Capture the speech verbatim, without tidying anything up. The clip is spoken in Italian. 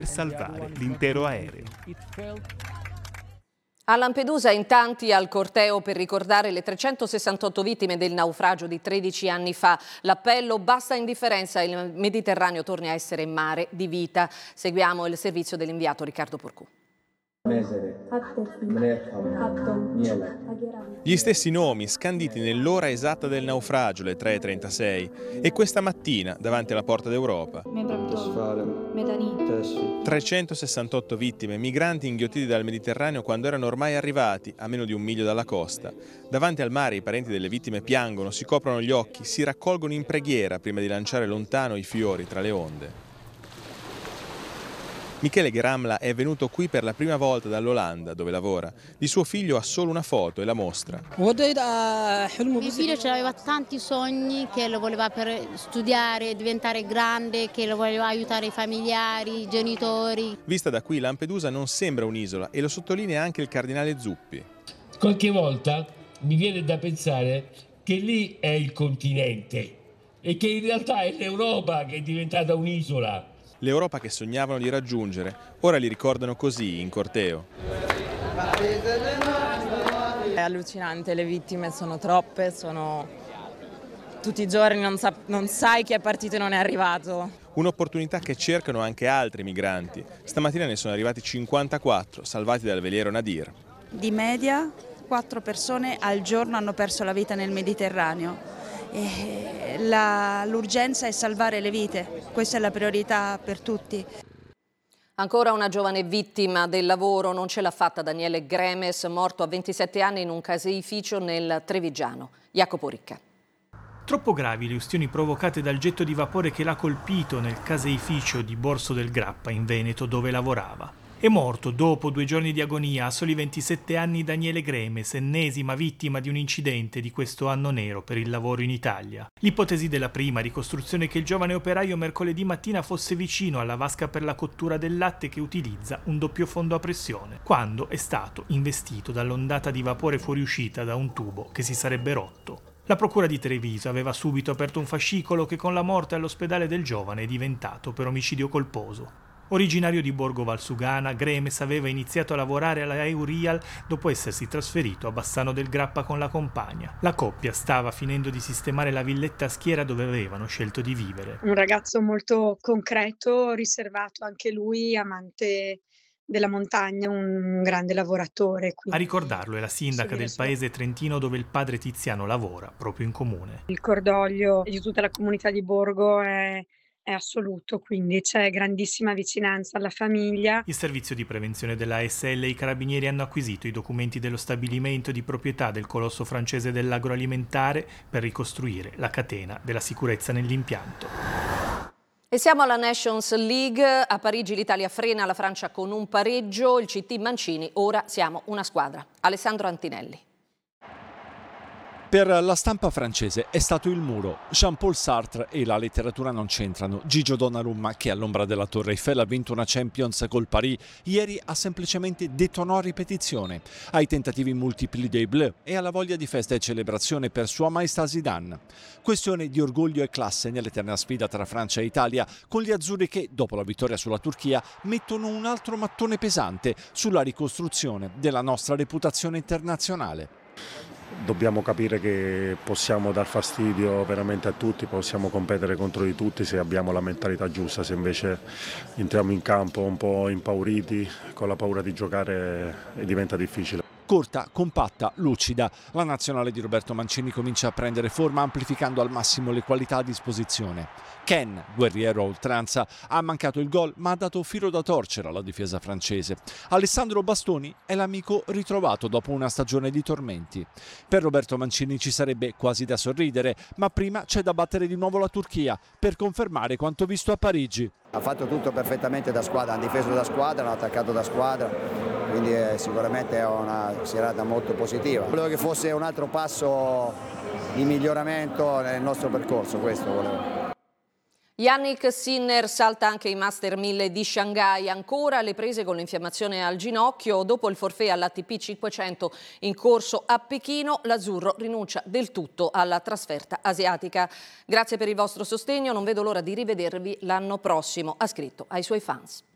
per salvare l'intero aereo. A Lampedusa in tanti al corteo per ricordare le trecentosessantotto vittime del naufragio di tredici anni fa. L'appello basta indifferenza, il Mediterraneo torni a essere mare di vita. Seguiamo il servizio dell'inviato Riccardo Porcu. Gli stessi nomi scanditi nell'ora esatta del naufragio, le tre e trentasei, e questa mattina davanti alla porta d'Europa. trecentosessantotto vittime, migranti inghiottiti dal Mediterraneo quando erano ormai arrivati a meno di un miglio dalla costa. Davanti al mare i parenti delle vittime piangono, si coprono gli occhi, si raccolgono in preghiera prima di lanciare lontano i fiori tra le onde. Michele Gramla è venuto qui per la prima volta dall'Olanda, dove lavora. Di suo figlio ha solo una foto e la mostra. Mio figlio aveva tanti sogni, che lo voleva per studiare, diventare grande, che lo voleva aiutare i familiari, i genitori. Vista da qui, Lampedusa non sembra un'isola e lo sottolinea anche il cardinale Zuppi. Qualche volta mi viene da pensare che lì è il continente e che in realtà è l'Europa che è diventata un'isola. L'Europa che sognavano di raggiungere, ora li ricordano così, in corteo. È allucinante, le vittime sono troppe, sono tutti i giorni, non, sa... non sai chi è partito e non è arrivato. Un'opportunità che cercano anche altri migranti. Stamattina ne sono arrivati cinquantaquattro, salvati dal veliero Nadir. Di media, quattro persone al giorno hanno perso la vita nel Mediterraneo. E la, l'urgenza è salvare le vite, questa è la priorità per tutti. Ancora una giovane vittima del lavoro, non ce l'ha fatta Daniele Gremes, morto a ventisette anni in un caseificio nel Trevigiano. Jacopo Ricca. Troppo gravi le ustioni provocate dal getto di vapore che l'ha colpito nel caseificio di Borso del Grappa, in Veneto, dove lavorava. È morto dopo due giorni di agonia a soli ventisette anni Daniele Gremes, ennesima vittima di un incidente di questo anno nero per il lavoro in Italia. L'ipotesi della prima ricostruzione è che il giovane operaio mercoledì mattina fosse vicino alla vasca per la cottura del latte che utilizza un doppio fondo a pressione, quando è stato investito dall'ondata di vapore fuoriuscita da un tubo che si sarebbe rotto. La procura di Treviso aveva subito aperto un fascicolo che con la morte all'ospedale del giovane è diventato per omicidio colposo. Originario di Borgo Valsugana, Gremes aveva iniziato a lavorare alla Eurial dopo essersi trasferito a Bassano del Grappa con la compagna. La coppia stava finendo di sistemare la villetta a schiera dove avevano scelto di vivere. Un ragazzo molto concreto, riservato, anche lui amante della montagna, un grande lavoratore. A ricordarlo è la sindaca del paese trentino dove il padre Tiziano lavora, proprio in comune. Il cordoglio di tutta la comunità di Borgo è è assoluto, quindi c'è grandissima vicinanza alla famiglia. Il servizio di prevenzione della A S L e i carabinieri hanno acquisito i documenti dello stabilimento di proprietà del colosso francese dell'agroalimentare per ricostruire la catena della sicurezza nell'impianto. E siamo alla Nations League. A Parigi l'Italia frena la Francia con un pareggio. Il C T Mancini, ora siamo una squadra. Alessandro Antinelli. Per la stampa francese è stato il muro. Jean-Paul Sartre e la letteratura non c'entrano. Gigio Donnarumma, che all'ombra della Torre Eiffel ha vinto una Champions col Paris, ieri ha semplicemente detto no a ripetizione, ai tentativi multipli dei Bleu e alla voglia di festa e celebrazione per Sua Maestà Zidane. Questione di orgoglio e classe nell'eterna sfida tra Francia e Italia, con gli azzurri che, dopo la vittoria sulla Turchia, mettono un altro mattone pesante sulla ricostruzione della nostra reputazione internazionale. Dobbiamo capire che possiamo dar fastidio veramente a tutti, possiamo competere contro di tutti se abbiamo la mentalità giusta, se invece entriamo in campo un po' impauriti, con la paura di giocare, diventa difficile. Corta, compatta, lucida, la nazionale di Roberto Mancini comincia a prendere forma amplificando al massimo le qualità a disposizione. Ken, guerriero a oltranza, ha mancato il gol ma ha dato filo da torcere alla difesa francese. Alessandro Bastoni è l'amico ritrovato dopo una stagione di tormenti. Per Roberto Mancini ci sarebbe quasi da sorridere, ma prima c'è da battere di nuovo la Turchia per confermare quanto visto a Parigi. Ha fatto tutto perfettamente da squadra, hanno difeso da squadra, hanno attaccato da squadra, quindi è, sicuramente è una serata molto positiva. Volevo che fosse un altro passo di miglioramento nel nostro percorso, questo volevo. Yannick Sinner salta anche i Master mille di Shanghai, ancora le prese con l'infiammazione al ginocchio. Dopo il forfait all'A T P cinquecento in corso a Pechino, l'azzurro rinuncia del tutto alla trasferta asiatica. Grazie per il vostro sostegno, non vedo l'ora di rivedervi l'anno prossimo, ha scritto ai suoi fans.